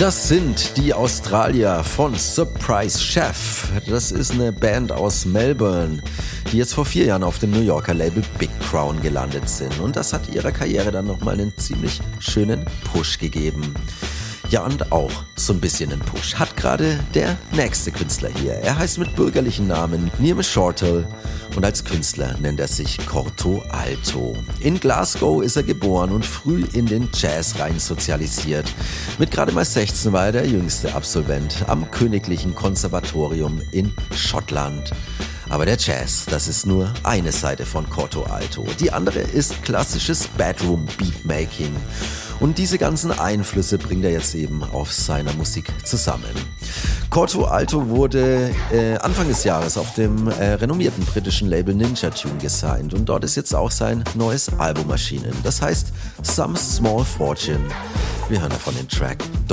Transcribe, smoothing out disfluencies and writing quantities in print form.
Das sind die Australier von Surprise Chef. Das ist eine Band aus Melbourne, die jetzt vor 4 Jahren auf dem New Yorker Label Big Crown gelandet sind. Und das hat ihrer Karriere dann nochmal einen ziemlich schönen Push gegeben. Ja, und auch so ein bisschen einen Push hat gerade der nächste Künstler hier. Er heißt mit bürgerlichen Namen Nirme Shortall und als Künstler nennt er sich Corto Alto. In Glasgow ist er geboren und früh in den Jazz rein sozialisiert. Mit gerade mal 16 war er der jüngste Absolvent am Königlichen Konservatorium in Schottland. Aber der Jazz, das ist nur eine Seite von Corto Alto. Die andere ist klassisches Bedroom Beatmaking. Und diese ganzen Einflüsse bringt er jetzt eben auf seiner Musik zusammen. Corto Alto wurde Anfang des Jahres auf dem renommierten britischen Label Ninja Tune gesigned. Und dort ist jetzt auch sein neues Album erschienen. Das heißt Some Small Fortune. Wir hören davon den Track Don't